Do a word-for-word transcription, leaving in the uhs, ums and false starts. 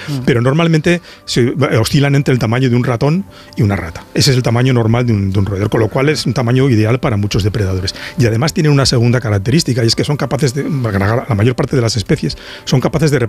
Mm. Pero normalmente se oscilan entre el tamaño de un ratón y una rata. Ese es el tamaño normal de un, de un roedor, con lo cual es un tamaño ideal para muchos depredadores. Y además tienen una segunda característica, y es que son capaces de, la mayor parte de las especies, son capaces de